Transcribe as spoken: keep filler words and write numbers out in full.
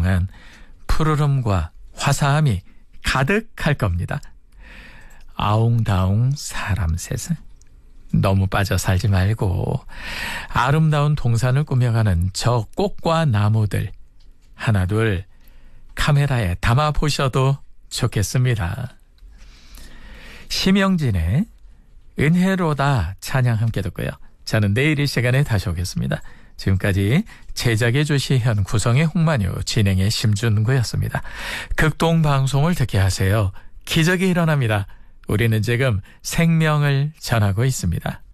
동안 푸르름과 화사함이 가득할 겁니다. 아웅다웅 사람 세상. 너무 빠져 살지 말고 아름다운 동산을 꾸며가는 저 꽃과 나무들 하나둘 카메라에 담아보셔도 좋겠습니다. 심영진의 은혜로다 찬양 함께 듣고요. 저는 내일 이 시간에 다시 오겠습니다. 지금까지 제작의 조시현, 구성의 홍만유, 진행의 심준구였습니다. 극동방송을 듣게 하세요. 기적이 일어납니다. 우리는 지금 생명을 전하고 있습니다.